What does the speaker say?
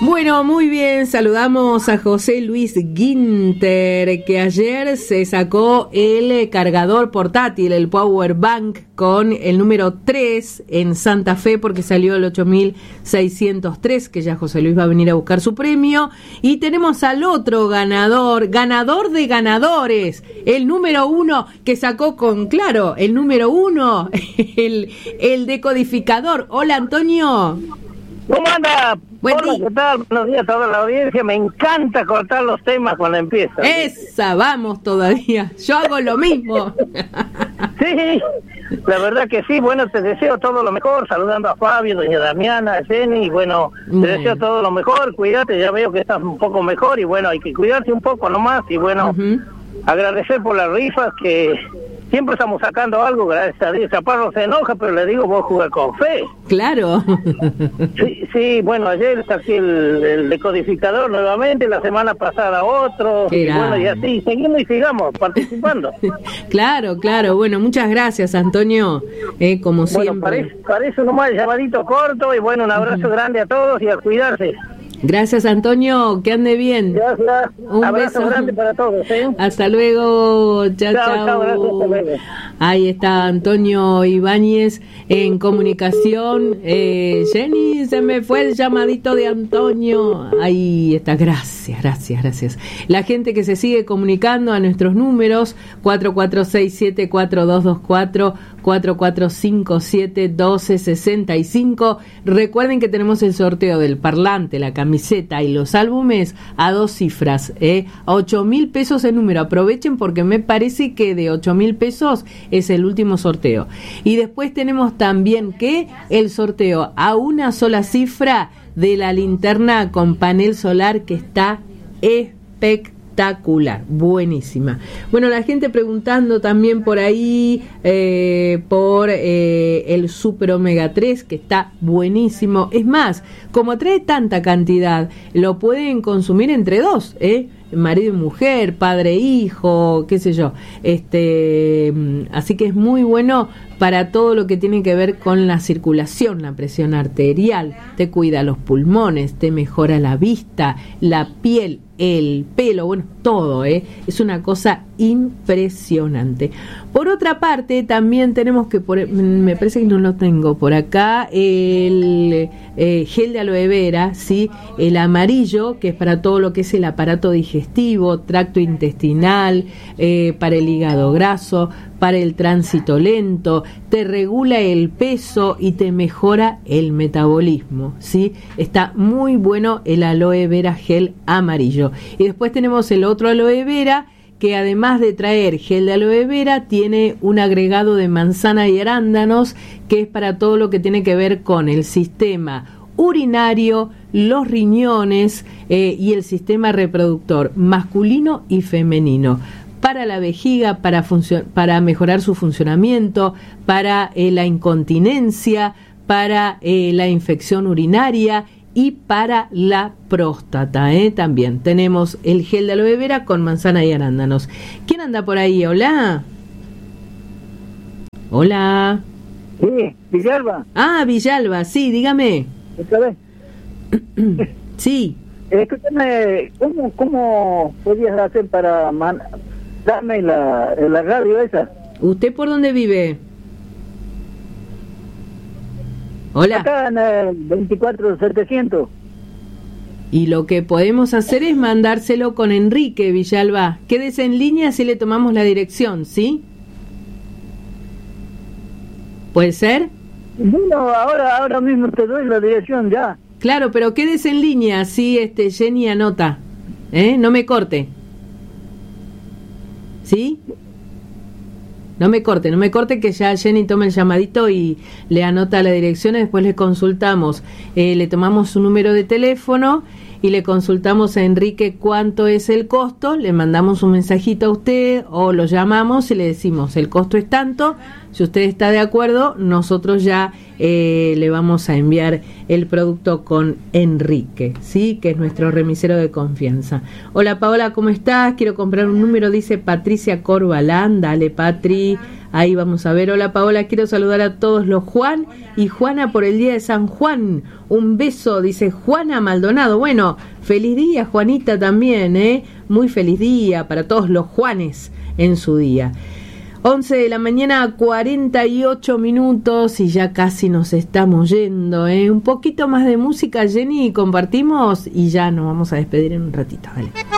Bueno, muy bien, saludamos a José Luis Ginter, que ayer se sacó el cargador portátil, el Power Bank, con el número 3 en Santa Fe, porque salió el 8603, que ya José Luis va a venir a buscar su premio. Y tenemos al otro ganador de ganadores, el número 1, que sacó con, claro, el número 1, el decodificador. Hola, Antonio. ¿Cómo anda? Buen Hola, día. ¿qué tal? Buenos días a toda la audiencia. Me encanta cortar los temas cuando empiezan. Esa, vamos todavía. Yo hago lo mismo. Sí, la verdad que sí. Bueno, te deseo todo lo mejor. Saludando a Fabio, doña Damiana, a Jenny. Bueno, te deseo todo lo mejor. Cuídate, ya veo que estás un poco mejor. Y bueno, hay que cuidarse un poco nomás. Y bueno, agradecer por las rifas que siempre estamos sacando algo, gracias a Dios. Chaparro se enoja, pero le digo, vos jugar con fe. Claro. Sí, bueno, ayer está aquí el decodificador nuevamente, la semana pasada otro, y bueno, y así, seguimos y sigamos participando. Claro, bueno, muchas gracias, Antonio, como siempre. Bueno, para eso nomás el llamadito corto, y bueno, un abrazo grande a todos y a cuidarse. Gracias, Antonio, que ande bien. Gracias. Un abrazo beso grande para todos. Hasta luego. Chao. Gracias, hasta luego. Ahí está Antonio Ibáñez en comunicación. Jenny, se me fue el llamadito de Antonio. Ahí está, gracias. La gente que se sigue comunicando a nuestros números 4467-4224, 4457-1265. Recuerden que tenemos el sorteo del parlante, la camiseta y los álbumes a 2 cifras, a 8.000 pesos el número. Aprovechen porque me parece que de 8.000 pesos es el último sorteo. Y después tenemos también que el sorteo a una sola cifra de la linterna con panel solar, que está espectacular, buenísima. Bueno, la gente preguntando también por ahí por el Super Omega 3, que está buenísimo. Es más, como trae tanta cantidad, lo pueden consumir entre dos, marido y mujer, padre e hijo, qué sé yo. Así que es muy bueno para todo lo que tiene que ver con la circulación, la presión arterial, te cuida los pulmones, te mejora la vista, la piel, el pelo, bueno, todo, es una cosa impresionante. Por otra parte, también tenemos que, me parece que no lo tengo por acá, el gel de aloe vera, ¿sí? El amarillo, que es para todo lo que es el aparato digestivo, tracto intestinal, para el hígado graso, para el tránsito lento, te regula el peso y te mejora el metabolismo, ¿sí? Está muy bueno el aloe vera gel amarillo. Y después tenemos el otro aloe vera, que además de traer gel de aloe vera, tiene un agregado de manzana y arándanos, que es para todo lo que tiene que ver con el sistema urinario, los riñones y el sistema reproductor masculino y femenino, para la vejiga, para mejorar su funcionamiento, para la incontinencia, para la infección urinaria y para la próstata, también tenemos el gel de aloe vera con manzana y arándanos. ¿Quién anda por ahí? Hola. Sí, Villalba. Villalba, sí, dígame. ¿Esta vez? Sí. Escúchame, ¿cómo podías hacer para darme la radio esa? ¿Usted por dónde vive? Hola. Acá en el 24700. Y lo que podemos hacer es mandárselo con Enrique, Villalba. Quédese en línea si le tomamos la dirección, ¿sí? ¿Puede ser? Bueno, ahora mismo te doy la dirección ya. Claro, pero quédese en línea, así Jenny anota. No me corte. ¿Sí? No me corte, que ya Jenny toma el llamadito y le anota la dirección y después le consultamos. Le tomamos su número de teléfono y le consultamos a Enrique cuánto es el costo, le mandamos un mensajito a usted o lo llamamos y le decimos el costo es tanto. Si usted está de acuerdo, nosotros ya le vamos a enviar el producto con Enrique, ¿sí? Que es nuestro remisero de confianza. Hola Paola, ¿cómo estás? Quiero comprar un número, dice Patricia Corbalán. Dale, Patri, Ahí vamos a ver. Hola Paola, quiero saludar a todos los Juan y Juana por el día de San Juan. Un beso, dice Juana Maldonado. Bueno, feliz día Juanita también, muy feliz día para todos los Juanes en su día. 11 de la mañana, 48 minutos y ya casi nos estamos yendo, Un poquito más de música, Jenny, compartimos y ya nos vamos a despedir en un ratito, dale.